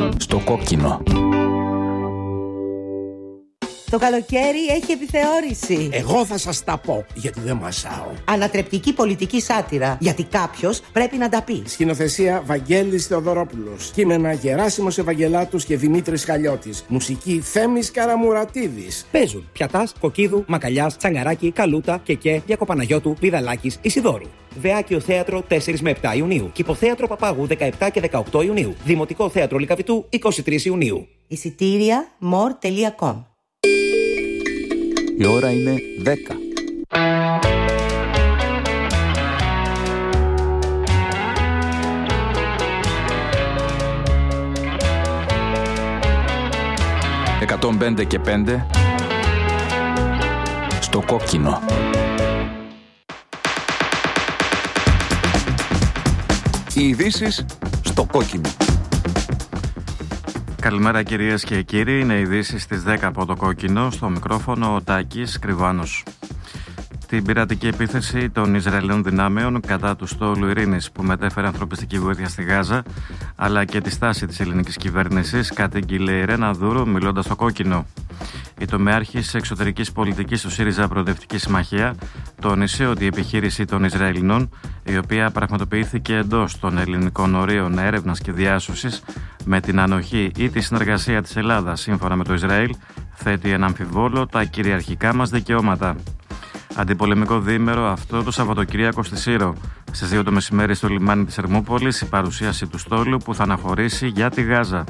Στο κόκκινο. Το καλοκαίρι έχει επιθεώρηση. Εγώ θα σας τα πω, γιατί δεν μασάω. Ανατρεπτική πολιτική σάτυρα, γιατί κάποιος πρέπει να τα πει. Σκηνοθεσία Βαγγέλης Θεοδωρόπουλος. Κείμενα Γεράσιμος Ευαγγελάτους και Δημήτρης Χαλιώτης. Μουσική Θέμης Καραμουρατίδης. Παίζουν Πιατάς, Κοκκίδου, Μακαλιάς, Τσαγκαράκη, Καλούτα, Κεκέ, Διακοπαναγιώτου, Πηδαλάκης, Ισιδώρου. Βεάκιο Θέατρο 4 με 7 Ιουνίου. Κηποθέατρο Παπάγου 17 και 18 Ιουνίου. Δημοτικό Θέατρο Λυκαβητού 23 Ιουνίου. Εισιτήρια more.com. Η ώρα είναι 10. «105 και 5» στο κόκκινο. Οι ειδήσεις στο κόκκινο. Καλημέρα κυρίες και κύριοι, είναι ειδήσεις στις 10 από το κόκκινο, στο μικρόφωνο ο Τάκης Κρυβάνος. Την πειρατική επίθεση των Ισραηλινών δυνάμεων κατά του στόλου ειρήνης που μετέφερε ανθρωπιστική βοήθεια στη Γάζα, αλλά και τη στάση της ελληνικής κυβέρνησης, κατήγγειλε η Ρένα Δούρου μιλώντας στο κόκκινο. Η τομεάρχης εξωτερικής πολιτικής του ΣΥΡΙΖΑ Προοδευτική Συμμαχία τόνισε ότι η επιχείρηση των Ισραηλινών, η οποία πραγματοποιήθηκε εντός των ελληνικών ορίων έρευνας και διάσωσης, με την ανοχή ή τη συνεργασία της Ελλάδας σύμφωνα με το Ισραήλ, θέτει ένα αμφιβόλο τα κυριαρχικά μας δικαιώματα. Αντιπολεμικό διήμερο αυτό το Σαββατοκύριακο στη Σύρο, στις 2 το μεσημέρι στο λιμάνι της Ερμούπολης, η παρουσίαση του στόλου που θα αναχωρήσει για τη Γάζα.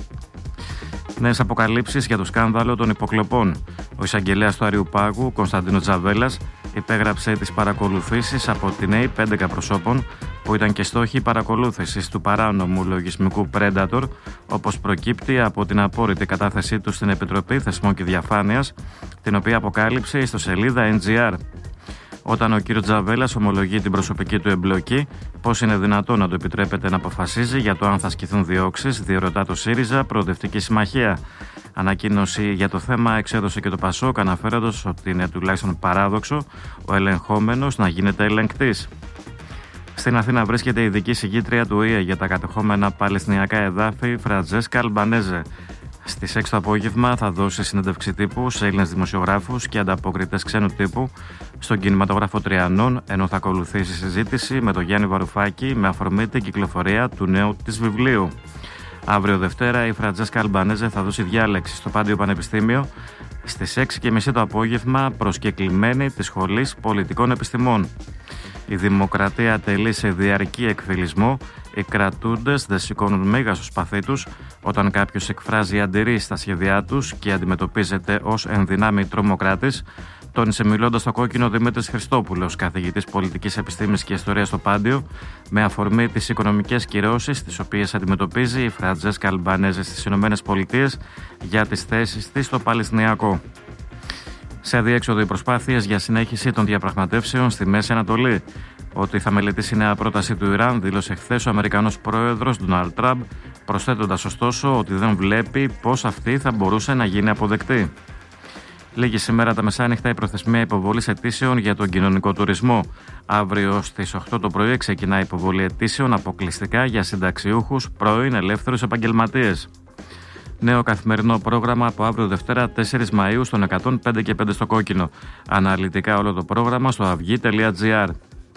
Νέες αποκαλύψεις για το σκάνδαλο των υποκλοπών. Ο εισαγγελέας του Αριουπάγου, Κωνσταντίνος Τζαβέλας, υπέγραψε τις παρακολουθήσεις από την ΑΕΠ 11 προσώπων που ήταν και στόχοι παρακολούθησης του παράνομου λογισμικού Predator, όπως προκύπτει από την απόρριτη κατάθεσή του στην Επιτροπή Θεσμών και Διαφάνειας, την οποία αποκάλυψε η ιστοσελίδα NGR. Όταν ο κ. Τζαβέλας ομολογεί την προσωπική του εμπλοκή, πώς είναι δυνατόν να του επιτρέπεται να αποφασίζει για το αν θα ασκηθούν διώξεις, διερωτά το ΣΥΡΙΖΑ Προοδευτική Συμμαχία. Ανακοίνωση για το θέμα εξέδωσε και το ΠΑΣΟΚ, αναφέροντας ότι είναι τουλάχιστον παράδοξο ο ελεγχόμενος να γίνεται ελεγκτής. Στην Αθήνα βρίσκεται η ειδική συγκήτρια του ΟΗΕ για τα κατεχόμενα παλαιστινιακά εδάφη, Φραντζέσκα Αλμπανέζε. Στις 6 το απόγευμα θα δώσει συνέντευξη τύπου σε Έλληνες δημοσιογράφους και ανταποκριτές ξένου τύπου στον κινηματογράφο Τριανών, ενώ θα ακολουθήσει συζήτηση με τον Γιάννη Βαρουφάκη με αφορμή την κυκλοφορία του νέου της βιβλίου. Αύριο Δευτέρα η Φραντζέσκα Αλμπανέζε θα δώσει διάλεξη στο Πάντιο Πανεπιστήμιο στις 6.30 το απόγευμα, προσκεκλημένη της Σχολής Πολιτικών Επιστημών. Η δημοκρατία τελεί σε διαρκή εκφυλισμό. Οι κρατούντες δεν σηκώνουν μέγα στο σπαθί τους όταν κάποιος εκφράζει αντιρρήσεις στα σχέδιά τους και αντιμετωπίζεται ως ενδυνάμει τρομοκράτης, τόνισε μιλώντας στο κόκκινο Δημήτρης Χριστόπουλος, καθηγητής πολιτικής επιστήμης και ιστορίας στο Πάντιο, με αφορμή τις οικονομικές κυρώσεις τις οποίες αντιμετωπίζει η Φραντζέσκα Αλμπανέζε στις ΗΠΑ για τις θέσεις της στο Παλαιστινιακό. Σε αδιέξοδο οι προσπάθειες για συνέχιση των διαπραγματεύσεων στη Μέση Ανατολή. Ότι θα μελετήσει νέα πρόταση του Ιράν, δήλωσε χθες ο Αμερικανός πρόεδρος Ντόναλντ Τραμπ, προσθέτοντας ωστόσο ότι δεν βλέπει πώς αυτή θα μπορούσε να γίνει αποδεκτή. Λίγη σήμερα τα μεσάνυχτα η προθεσμία υποβολής αιτήσεων για τον κοινωνικό τουρισμό. Αύριο στις 8 το πρωί ξεκινά η υποβολή αιτήσεων αποκλειστικά για συνταξιούχους, πρώην ελεύθερους επαγγελματίες. Νέο καθημερινό πρόγραμμα από αύριο Δευτέρα 4 Μαΐου στον 105 και 5 στο κόκκινο. Αναλυτικά όλο το πρόγραμμα στο αυγή.gr.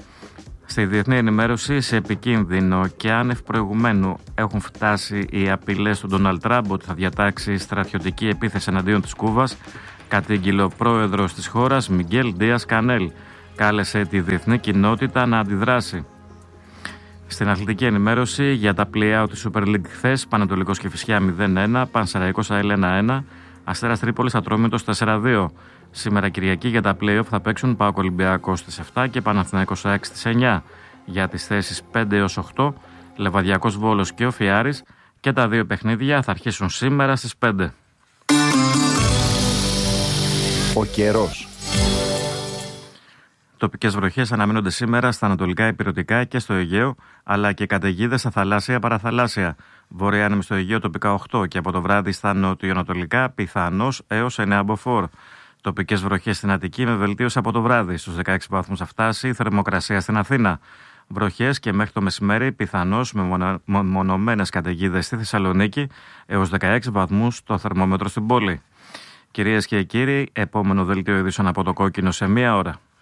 Στη διεθνή ενημέρωση, σε επικίνδυνο και άνευ προηγουμένου έχουν φτάσει οι απειλές του Ντόναλντ Τραμπ ότι θα διατάξει στρατιωτική επίθεση εναντίον της Κούβας, κατήγγειλε ο πρόεδρος της χώρας Μιγγέλ Ντίας Κανέλ. Κάλεσε τη διεθνή κοινότητα να αντιδράσει. Στην αθλητική ενημέρωση για τα play-out της Super League χθες, Πανετολικός Κηφισιά 0-1, Πανσεραϊκός ΑΕΛ 1-1, Αστέρας Τρίπολης Ατρόμητος 4-2. Σήμερα Κυριακή για τα play-off θα παίξουν ΠΑΟΚ Ολυμπιακός στις 7 και Παναθηναϊκός ΑΕΚ στις 9. Για τις θέσεις 5 έως 8, Λεβαδιακός Βόλος και ο Φιάρης, και τα δύο παιχνίδια θα αρχίσουν σήμερα στις 5. Ο καιρός. Τοπικές βροχές αναμένονται σήμερα στα ανατολικά ηπειρωτικά και στο Αιγαίο, αλλά και καταιγίδες στα θαλάσσια παραθαλάσσια. Βορειάνεμοι στο Αιγαίο τοπικά 8 και από το βράδυ στα νοτιοανατολικά πιθανώς έως 9 μποφόρ. Τοπικές βροχές στην Αττική με βελτίωση από το βράδυ. Στους 16 βαθμούς θα φτάσει η θερμοκρασία στην Αθήνα. βροχές και μέχρι το μεσημέρι πιθανώς με μονομένες καταιγίδες στη Θεσσαλονίκη έως 16 βαθμούς το θερμόμετρο στην πόλη. Κυρίες και κύριοι, επόμενο δελτίο ειδήσεων από το Κόκκινο σε 1 ώρα.